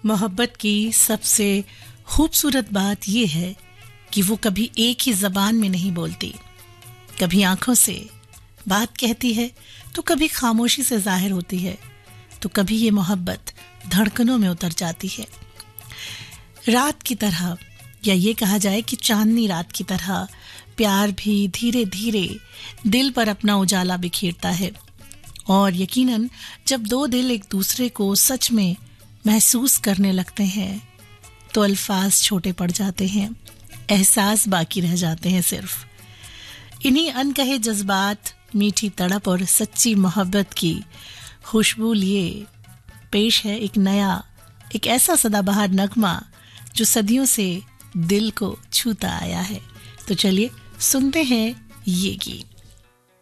मोहब्बत की सबसे खूबसूरत बात यह है कि वो कभी एक ही जबान में नहीं बोलती, कभी आंखों से बात कहती है तो कभी खामोशी से जाहिर होती है, तो कभी ये मोहब्बत धड़कनों में उतर जाती है। रात की तरह, या ये कहा जाए कि चांदनी रात की तरह, प्यार भी धीरे धीरे दिल पर अपना उजाला बिखेरता है। और यकीनन जब दो दिल एक दूसरे को सच में महसूस करने लगते हैं तो अल्फाज छोटे पड़ जाते हैं, एहसास बाकी रह जाते हैं। सिर्फ इन्हीं अनकहे जज्बात, मीठी तड़प और सच्ची मोहब्बत की खुशबू लिए पेश है एक ऐसा सदाबहार नगमा जो सदियों से दिल को छूता आया है। तो चलिए सुनते हैं ये गीत।